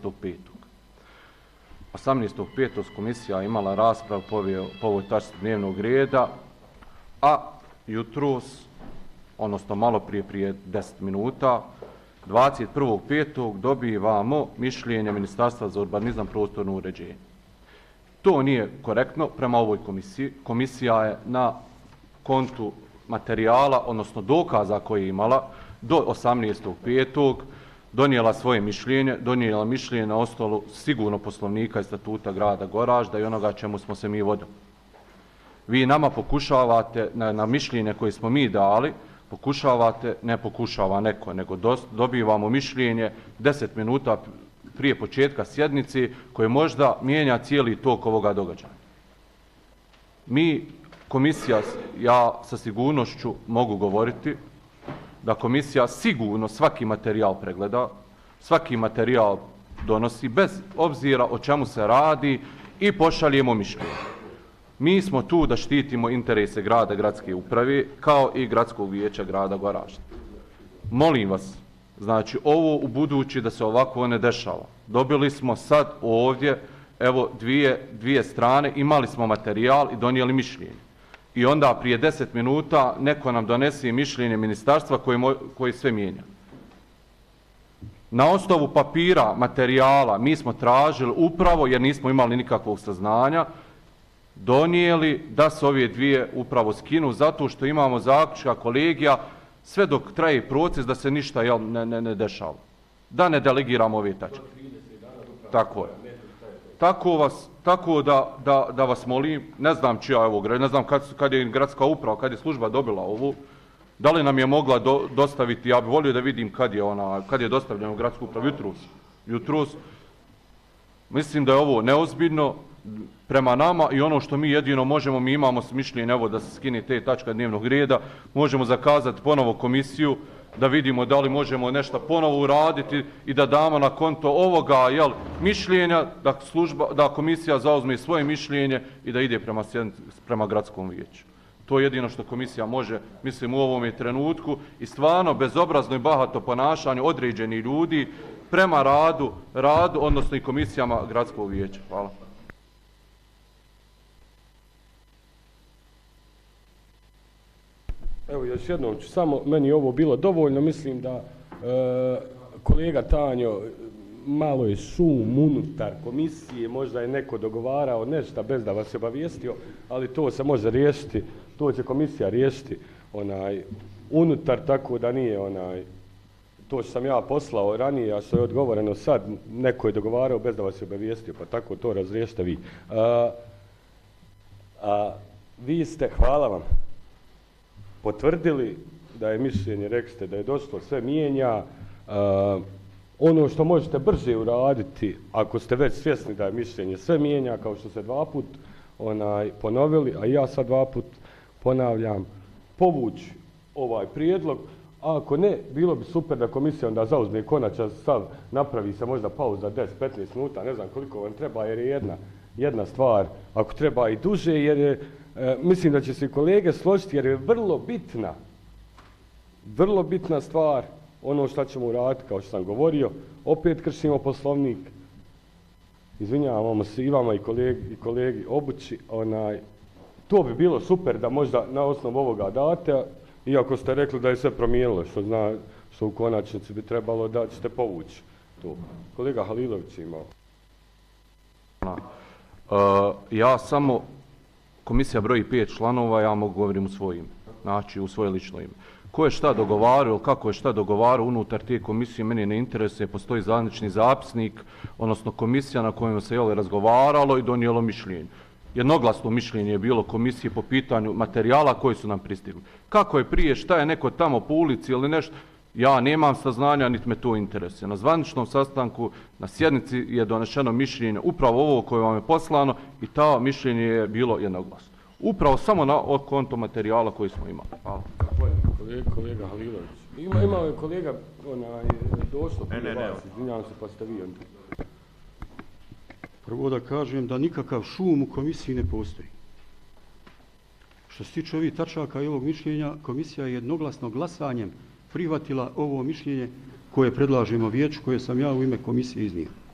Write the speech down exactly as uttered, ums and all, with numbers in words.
osamnaestog petog osamnaestog petog komisija imala raspravu po ovoj tačci dnevnog reda, a jutros, odnosno malo prije, prije deset minuta, dvadeset prvog petog dobivamo mišljenje Ministarstva za urbanizam i prostorno uređenje. To nije korektno prema ovoj komisiji. Komisija je na kontu materijala, odnosno dokaza koje je imala, do osamnaestog petog donijela svoje mišljenje, donijela mišljenje na osnovu sigurno poslovnika i statuta grada Goražda i onoga čemu smo se mi vodili. Vi nama pokušavate, na, na mišljenje koje smo mi dali, pokušavate, ne pokušava neko, nego dos, dobivamo mišljenje deset minuta prije početka sjednice koje možda mijenja cijeli tok ovoga događaja. Mi, komisija, ja sa sigurnošću mogu govoriti da komisija sigurno svaki materijal pregleda, svaki materijal donosi bez obzira o čemu se radi i pošaljemo mišljenje. Mi smo tu da štitimo interese grada, gradske uprave, kao i gradskog vijeća grada Goražda. Molim vas, znači ovo u budući da se ovako ne dešava. Dobili smo sad ovdje, evo dvije, dvije strane, imali smo materijal i donijeli mišljenje. I onda prije deset minuta neko nam donese mišljenje ministarstva koje, koje sve mijenja. Na osnovu papira, materijala, mi smo tražili upravo, jer nismo imali nikakvog saznanja, donijeli da se ove dvije upravo skinu, zato što imamo zaključka kolegija, sve dok traje proces da se ništa jel, ne, ne, ne dešava. Da ne delegiramo ove tačke. Tako je. Tako, vas, tako da, da, da vas molim, ne znam čija je ovo, ne znam kad, kad je gradska uprava, kad je služba dobila ovu, da li nam je mogla do, dostaviti, ja bih volio da vidim kad je, ona, kad je dostavljeno u gradsku upravu, jutros. jutros. Mislim da je ovo neozbiljno prema nama i ono što mi jedino možemo, mi imamo mišljenje, evo da se skine te tačka dnevnog reda, možemo zakazati ponovo komisiju, da vidimo da li možemo nešto ponovo uraditi i da damo na konto ovoga jel, mišljenja, da, služba, da komisija zauzme svoje mišljenje i da ide prema, prema gradskom vijeću. To je jedino što komisija može, mislim, u ovom trenutku i stvarno bezobrazno i bahato ponašanje određenih ljudi prema radu, radu, odnosno i komisijama gradskog vijeća. Hvala. Evo još jednom ću samo, meni ovo bilo dovoljno, mislim da e, kolega Tanjo, malo je šum unutar komisije, možda je neko dogovarao nešto bez da vas je obavijestio, ali to se može riješiti, to će komisija riješiti onaj, unutar, tako da nije onaj, to što sam ja poslao ranije, a što je odgovoreno sad, neko je dogovarao bez da vas je obavijestio, pa tako to razriješite vi. A, a, vi ste, hvala vam, potvrdili da je mišljenje, rekli ste da je došlo, sve mijenja. Uh, ono što možete brže uraditi, ako ste već svjesni da je mišljenje sve mijenja, kao što ste dva put onaj, ponovili, a ja sad dva put ponavljam, povući ovaj prijedlog, a ako ne, bilo bi super da komisija onda zauzme konačan stav, napravi se možda pauza deset do petnaest minuta, ne znam koliko vam treba, jer je jedna, jedna stvar, ako treba i duže, jer je E, mislim da će se kolege složiti jer je vrlo bitna, vrlo bitna stvar ono što ćemo uraditi, kao što sam govorio, opet kršimo poslovnik, izvinjavamo se i vama i kolegi, i kolegi obući, onaj, to bi bilo super da možda na osnovu ovoga date, iako ste rekli da je sve promijenilo, što zna, što u konačnici bi trebalo da ćete povući to. Kolega Halilović imao. Uh, ja samo komisija broji pet članova, ja mogu govorim u svojim, znači u svoje lično ime. Ko je šta dogovarao, kako je šta dogovarao unutar te komisije, meni ne interesuje, postoji zvanični zapisnik, odnosno komisija na kojoj se je razgovaralo i donijelo mišljenje. Jednoglasno mišljenje je bilo komisije po pitanju materijala koji su nam pristigli. Kako je prije, šta je neko tamo po ulici ili nešto, ja nemam saznanja, niti me to interesuje. Na zvaničnom sastanku, na sjednici je donešeno mišljenje upravo ovo koje vam je poslano i ta mišljenje je bilo jednoglasno. Upravo samo na konto materijala koji smo imali. Hvala. Kolega, kolega Halilović. Ima, imao je kolega onaj, došlo prije vas, izvinjavam se, pa ste vi onda. Prvo da kažem da nikakav šum u komisiji ne postoji. Što se tiče ovih tačaka i ovog mišljenja, komisija je jednoglasno glasanjem prihvatila ovo mišljenje koje predlažemo vijeću, koje sam ja u ime komisije iznio.